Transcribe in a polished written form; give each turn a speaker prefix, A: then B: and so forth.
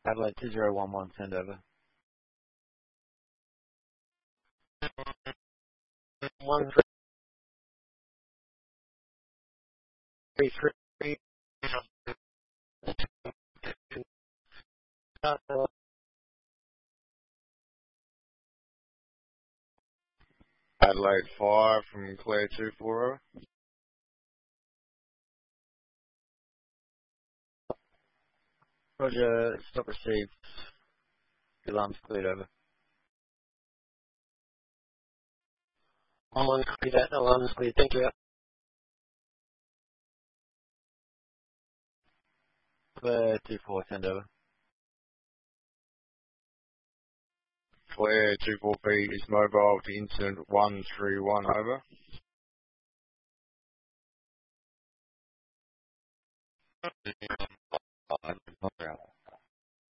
A: Adelaide 2011, send over.
B: 1333.
C: Adelaide 5 from Claire 240.
A: Roger, stop received. The alarm's cleared over.
B: All clear that. Alarm is clear. Thank you.
A: Claire 24, send over.
C: Claire 24B is mobile to incident 131 over.